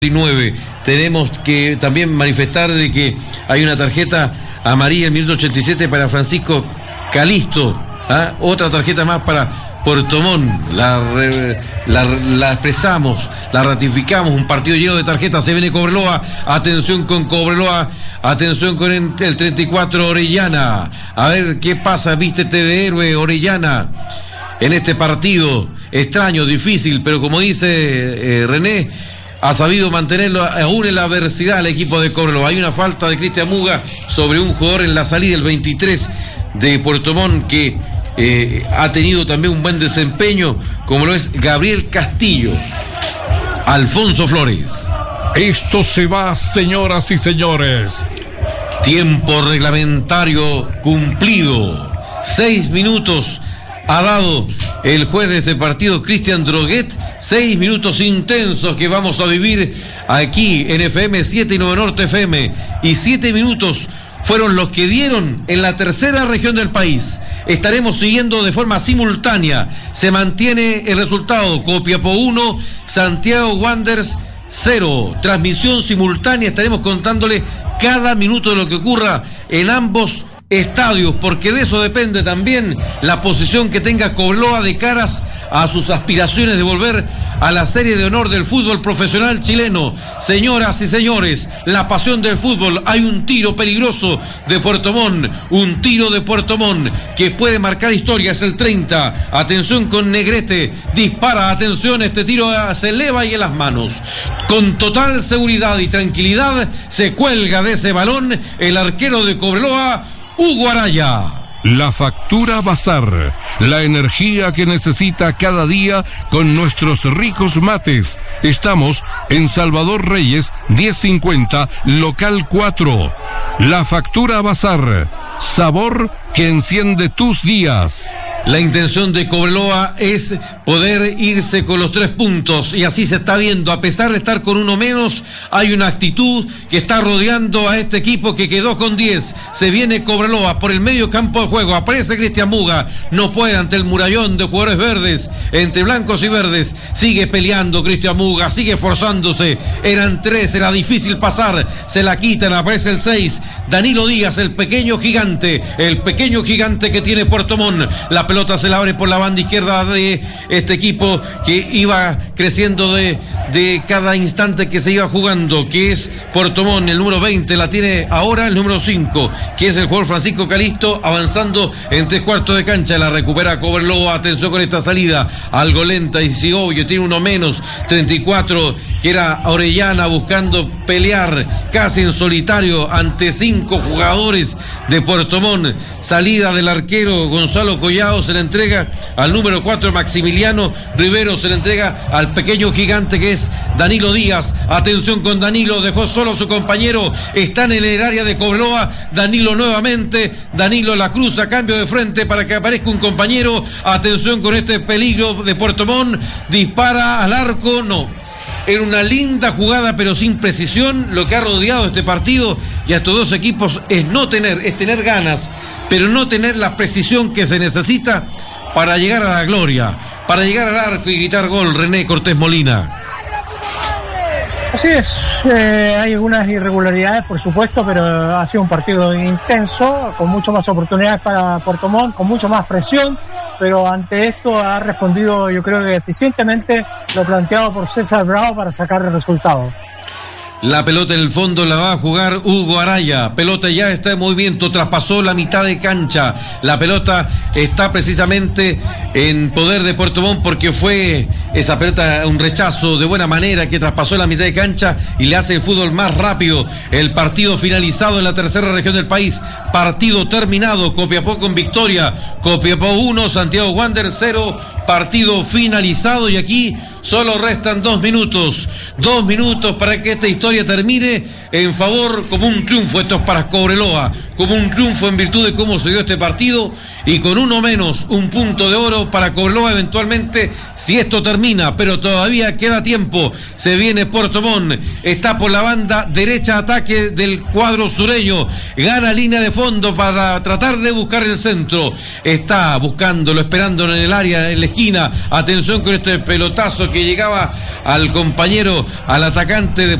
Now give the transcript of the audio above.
9. Tenemos que también manifestar de que hay una tarjeta amarilla en el minuto 87 para Francisco Calisto, otra tarjeta más para Puerto Montt, la expresamos, la ratificamos, un partido lleno de tarjetas. Se viene Cobreloa, atención con Cobreloa, atención con el 34 Orellana, a ver qué pasa, vístete de héroe Orellana en este partido extraño, difícil, pero como dice René, ha sabido mantenerlo aún en la adversidad al equipo de Cobreloa. Hay una falta de Cristian Muga sobre un jugador en la salida, el 23 de Puerto Montt, que ha tenido también un buen desempeño, como lo es Gabriel Castillo. Alfonso Flores. Esto se va, señoras y señores. Tiempo reglamentario cumplido. 6 minutos ha dado el juez de este partido, Cristian Droguet. 6 minutos intensos que vamos a vivir aquí en FM 7 y 9 Norte FM. Y 7 minutos fueron los que dieron en la tercera región del país. Estaremos siguiendo de forma simultánea. Se mantiene el resultado: Copiapó 1, Santiago Wanderers 0. Transmisión simultánea. Estaremos contándole cada minuto de lo que ocurra en ambos estadios, porque de eso depende también la posición que tenga Cobreloa de caras a sus aspiraciones de volver a la serie de honor del fútbol profesional chileno. Señoras y señores, la pasión del fútbol. Hay un tiro peligroso de Puerto Montt, un tiro de Puerto Montt que puede marcar historia. Es el 30, atención con Negrete, dispara, atención, este tiro se eleva y en las manos. Con total seguridad y tranquilidad se cuelga de ese balón el arquero de Cobreloa, Hugo Araya. La Factura Bazar, la energía que necesita cada día con nuestros ricos mates. Estamos en Salvador Reyes 1050, local 4. La Factura Bazar, sabor que enciende tus días. La intención de Cobreloa es poder irse con los 3 puntos, y así se está viendo. A pesar de estar con uno menos, hay una actitud que está rodeando a este equipo que quedó con 10. Se viene Cobreloa por el medio campo de juego. Aparece Cristian Muga. No puede ante el murallón de jugadores verdes, entre blancos y verdes. Sigue peleando Cristian Muga, sigue forzándose. Eran 3, era difícil pasar. Se la quitan, aparece el 6. Danilo Díaz, el pequeño gigante que tiene Puerto Montt. La pelota se la abre por la banda izquierda de este equipo que iba creciendo de cada instante que se iba jugando, que es Puerto Montt. El número 20 la tiene ahora el número 5, que es el jugador Francisco Calisto, avanzando en 3/4 de cancha. La recupera Cobreloa. Atención con esta salida, algo lenta, y si obvio tiene uno menos. 34, que era Orellana, buscando pelear casi en solitario ante 5 jugadores de Puerto Montt. Salida del arquero Gonzalo Collado, se le entrega al número 4 Maximiliano Rivero, se le entrega al pequeño gigante que es Danilo Díaz. Atención con Danilo, dejó solo a su compañero, están en el área de Cobreloa. Danilo nuevamente, Danilo la cruza, cambio de frente para que aparezca un compañero. Atención con este peligro de Puerto Montt, dispara al arco, no. Era una linda jugada, pero sin precisión. Lo que ha rodeado este partido y a estos dos equipos es tener ganas, pero no tener la precisión que se necesita para llegar a la gloria, para llegar al arco y gritar gol. René Cortés Molina. Así es, hay algunas irregularidades, por supuesto, pero ha sido un partido intenso, con mucho más oportunidades para Puerto Montt, con mucho más presión, pero ante esto ha respondido, yo creo que eficientemente, lo planteado por César Bravo para sacar el resultado. La pelota en el fondo la va a jugar Hugo Araya. Pelota ya está en movimiento, traspasó la mitad de cancha. La pelota está precisamente en poder de Puerto Montt, porque fue esa pelota un rechazo de buena manera que traspasó la mitad de cancha y le hace el fútbol más rápido. El partido finalizado en la tercera región del país. Partido terminado. Copiapó con victoria. Copiapó 1, Santiago Wanderers 0. Partido finalizado, y aquí solo restan 2 minutos. 2 minutos para que esta historia termine en favor, como un triunfo. Esto es para Cobreloa, como un triunfo en virtud de cómo se dio este partido y con uno menos, un punto de oro para Cobreloa eventualmente si esto termina, pero todavía queda tiempo. Se viene Puerto Montt, está por la banda derecha, ataque del cuadro sureño, gana línea de fondo para tratar de buscar el centro, está buscándolo, esperándolo en el área, en la esquina. Atención con este pelotazo que llegaba al compañero, al atacante de